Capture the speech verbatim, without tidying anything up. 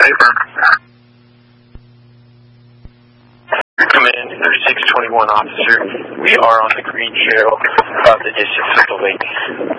paper. Command thirty-six twenty-one officer. We are on the green trail of the District of Lake.